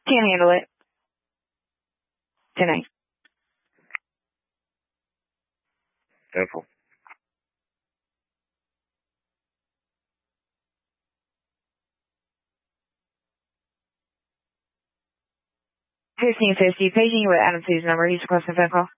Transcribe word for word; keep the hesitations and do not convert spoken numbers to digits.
Can't handle it. Tonight. Careful. fifteen fifty, paging you with Adam C's number. He's requesting a phone call.